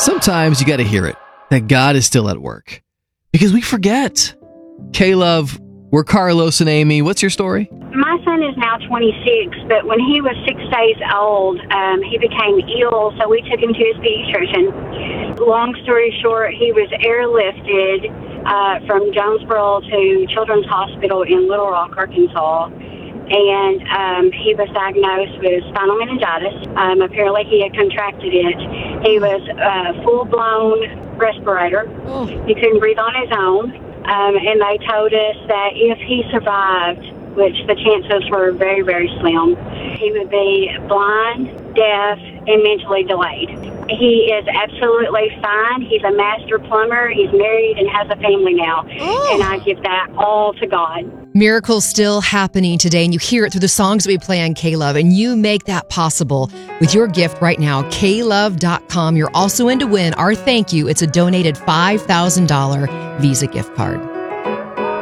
Sometimes you got to hear it, that God is still at work. Because we forget. K-Love, we're Carlos and Amy. What's your story? My son is now 26, but when he was 6 days old, he became ill, so we took him to his pediatrician. Long story short, he was airlifted from Jonesboro to Children's Hospital in Little Rock, Arkansas. And he was diagnosed with spinal meningitis. Apparently he had contracted it. He was full-blown respirator. Oh. He couldn't breathe on his own. And they told us that if he survived, which the chances were very, very slim, he would be blind, deaf, and mentally delayed. He is absolutely fine. He's a master plumber. He's married and has a family now. Oh. And I give that all to God. Miracles still happening today, and you hear it through the songs that we play on K-Love, and you make that possible with your gift right now, klove.com. You're also in to win our thank you. It's a donated $5,000 Visa gift card.